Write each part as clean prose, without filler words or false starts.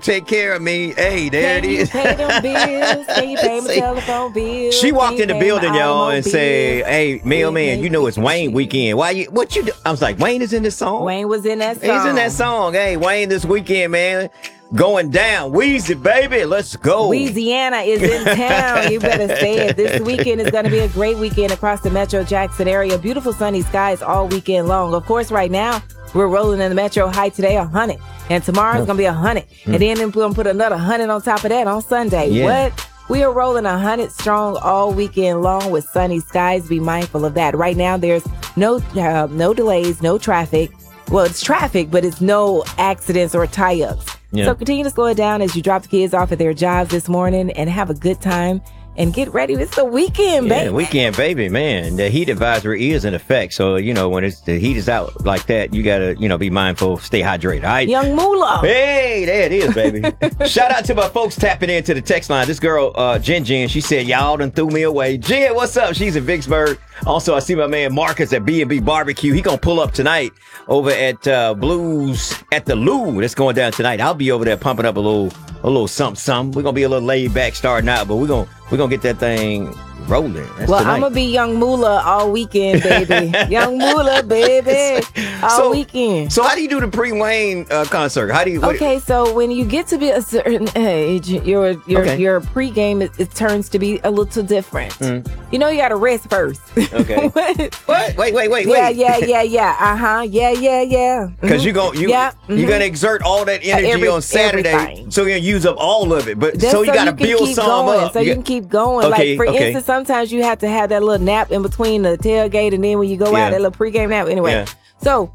Take care of me. Hey, there it is. Can you pay them bills? Can you pay my telephone bills? She walked in the building, y'all, and said, "Hey, mailman, you know it's Wayne weekend. What you do?" I was like, "Wayne is in this song." Wayne was in that song. He's in that song. Hey, Wayne, this weekend, man, going down. Weezy, baby, let's go. Louisiana is in town. You better say it. This weekend is going to be a great weekend across the Metro Jackson area. Beautiful sunny skies all weekend long. Of course, right now, we're rolling in the Metro high today, 100. And tomorrow's going to be 100. And then we're going to put another 100 on top of that on Sunday. Yeah. What? We are rolling 100 strong all weekend long with sunny skies. Be mindful of that. Right now, there's no delays, no traffic. Well, it's traffic, but it's no accidents or tie-ups. Yeah. So continue to slow it down as you drop the kids off at their jobs this morning and have a good time and get ready. It's the weekend, baby. Yeah, weekend, baby, man. The heat advisory is in effect. So, when the heat is out like that, you got to, be mindful, stay hydrated. All right? Young Moolah. Hey, there it is, baby. Shout out to my folks tapping into the text line. This girl, Jen, she said, y'all done threw me away. Jen, what's up? She's in Vicksburg. Also, I see my man Marcus at B&B Barbecue. He going to pull up tonight over at Blues at the Lou. That's going down tonight. I'll be over there pumping up a little something. We're going to be a little laid back starting out, but we're going to get that thing rolling. That's well, tonight. I'm going to be Young Moolah all weekend, baby. Young Moolah, baby. All weekend. So how do you do the pre-Wayne concert? How do you... Okay, so when you get to be a certain age, your pregame, it turns to be a little different. You got to rest first. Okay. What? Wait. Yeah. Uh-huh. Yeah. Because you're going to exert all that energy on Saturday, everything. so you're going to use up all of it. But That's so you got to build some up. So you can keep going. Okay, like, for instance, sometimes you have to have that little nap in between the tailgate and then when you go out, that little pregame nap. Anyway, so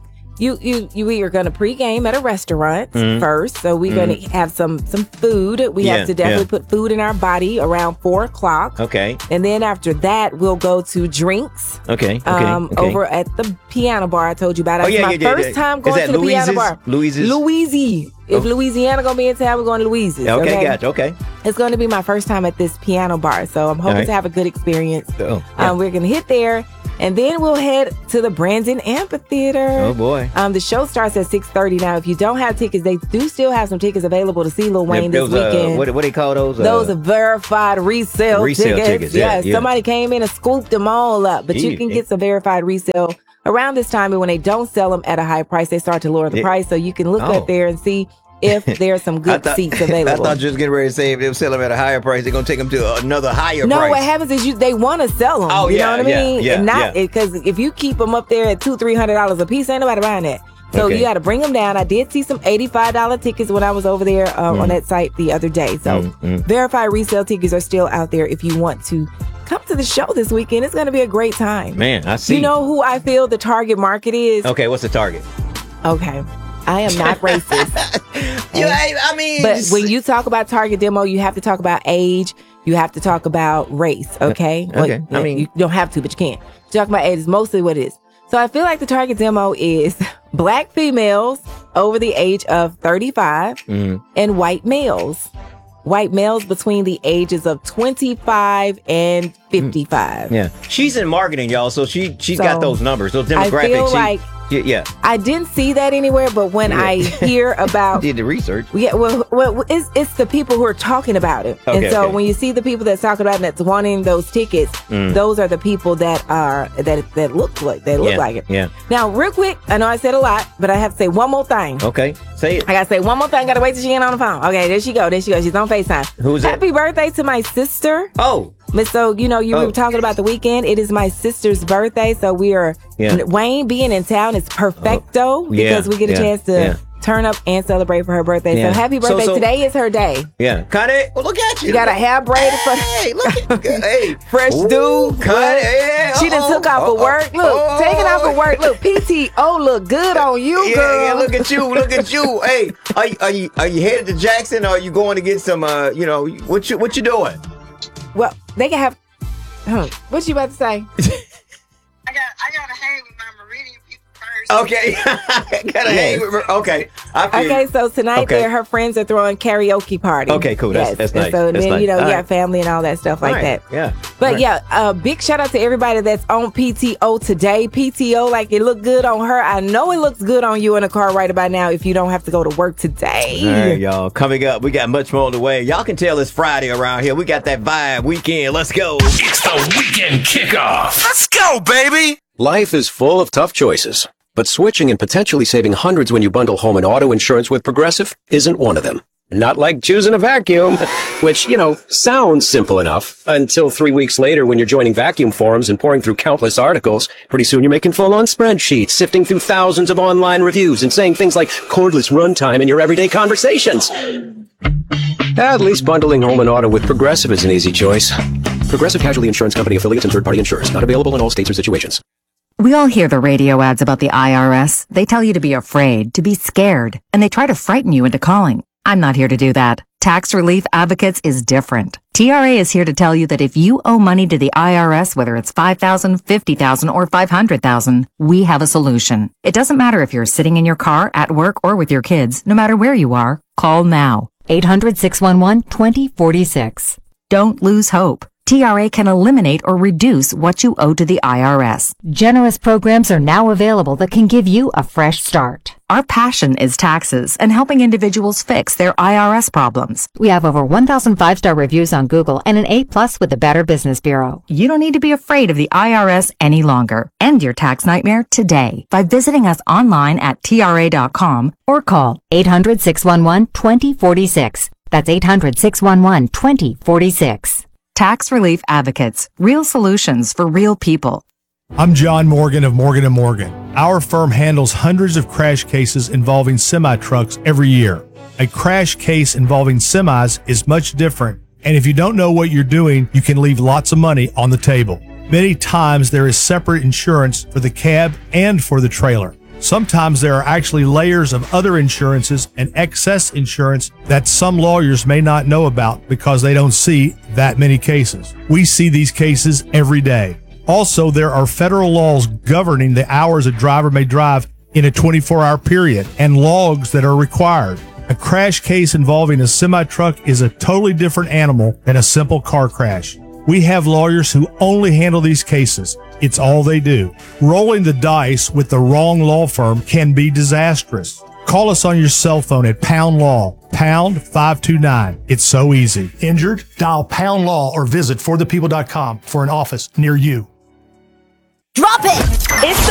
we are going to pregame at a restaurant first. So we're going to have some food. We have to definitely put food in our body around 4 o'clock. Okay. And then after that, we'll go to drinks. Okay. Over at the piano bar I told you about. That's my first time going to the piano bar. Louisiana. If Louisiana going to be in town, we're going to Louisiana. Okay, gotcha. Okay. It's going to be my first time at this piano bar. So I'm hoping to have a good experience. We're going to hit there. And then we'll head to the Brandon Amphitheater. Oh, boy. The show starts at 6:30. Now, if you don't have tickets, they do still have some tickets available to see Lil Wayne this weekend. What do they call those? Those are verified resale tickets. Yeah. Somebody came in and scooped them all up. But you can get some verified resale around this time. And when they don't sell them at a high price, they start to lower the price. So you can look up there and see if there's some good seats available. I thought you was getting ready to say if they'll sell them at a higher price, they're going to take them to another higher price. No, what happens is they want to sell them. Oh, you know what I mean? Yeah. Because if you keep them up there at $200-$300 a piece, ain't nobody buying that. So you got to bring them down. I did see some $85 tickets when I was over there on that site the other day. So verified resale tickets are still out there if you want to come to the show this weekend. It's going to be a great time. Man, I see. You know who I feel the target market is? Okay, what's the target? Okay. I am not racist. But when you talk about target demo, you have to talk about age. You have to talk about race. Okay. Okay. You don't have to, but you can. Talk about age is mostly what it is. So I feel like the target demo is Black females over the age of 35 and white males. White males between the ages of 25 and 55. Yeah. She's in marketing, y'all. So she's got those numbers, those demographics. I feel like Yeah. I didn't see that anywhere, but when I hear about... did the research. Yeah, well it's the people who are talking about it. Okay, and so when you see the people that's talking about it and that's wanting those tickets, those are the people that are that look like it. Yeah. Now, real quick, I know I said a lot, but I have to say one more thing. Okay. Say it. I gotta say one more thing. Gotta wait till she ain't on the phone. Okay, there she go. She's on FaceTime. Who's that? Happy birthday to my sister. Oh. So, you were talking about the weekend. It is my sister's birthday. So we are, Wayne being in town is perfecto because we get a chance to turn up and celebrate for her birthday. So happy birthday. Today is her day. Yeah. Connie, well, look at you. You got a hair braided for Hey, look at hey. Fresh dude. Connie, yeah. She done took off of work. Look, taking off of work. Look, PTO look good on you, girl. Yeah, look at you. Look at you. Hey, are you headed to Jackson or are you going to get some, what you doing? Well, they can have. What you about to say? I gotta hang with my Meridian people first. Okay. Gotta hang with her. Okay. I feel Okay, so tonight Okay. her friends are throwing karaoke party. Okay, cool. That's nice. And so That's then, nice. you know, All you right. got family and all that stuff like All right. that. Yeah. But All right. yeah, big shout out to everybody that's on PTO today. PTO, like it looked good on her. I know it looks good on you in a car right about now if you don't have to go to work today. All right, y'all. Coming up, we got much more on the way. Y'all can tell it's Friday around here. We got that vibe weekend. Let's go. It's the weekend kickoff. Let's go, baby. Life is full of tough choices, but switching and potentially saving hundreds when you bundle home and auto insurance with Progressive isn't one of them. Not like choosing a vacuum, which, sounds simple enough until 3 weeks later when you're joining vacuum forums and pouring through countless articles. Pretty soon you're making full-on spreadsheets, sifting through thousands of online reviews and saying things like cordless runtime in your everyday conversations. At least bundling home and auto with Progressive is an easy choice. Progressive Casualty Insurance Company affiliates and third-party insurers. Not available in all states or situations. We all hear the radio ads about the IRS. They tell you to be afraid, to be scared, and they try to frighten you into calling. I'm not here to do that. Tax Relief Advocates is different. TRA is here to tell you that if you owe money to the IRS, whether it's $5,000, $50,000, or $500,000, we have a solution. It doesn't matter if you're sitting in your car, at work, or with your kids. No matter where you are, call now. 800-611-2046. Don't lose hope. TRA can eliminate or reduce what you owe to the IRS. Generous programs are now available that can give you a fresh start. Our passion is taxes and helping individuals fix their IRS problems. We have over 1,000 5-star reviews on Google and an A+ with the Better Business Bureau. You don't need to be afraid of the IRS any longer. End your tax nightmare today by visiting us online at TRA.com Or call 800-611-2046. That's 800-611-2046. Tax Relief Advocates. Real solutions for real people. I'm John Morgan of Morgan & Morgan. Our firm handles hundreds of crash cases involving semi-trucks every year. A crash case involving semis is much different, and if you don't know what you're doing, you can leave lots of money on the table. Many times there is separate insurance for the cab and for the trailer. Sometimes there are actually layers of other insurances and excess insurance that some lawyers may not know about because they don't see that many cases. We see these cases every day. Also, there are federal laws governing the hours a driver may drive in a 24-hour period and logs that are required. A crash case involving a semi-truck is a totally different animal than a simple car crash. We have lawyers who only handle these cases. It's all they do. Rolling the dice with the wrong law firm can be disastrous. Call us on your cell phone at Pound Law, pound 529. It's so easy. Injured? Dial Pound Law or visit forthepeople.com for an office near you. Drop it! It's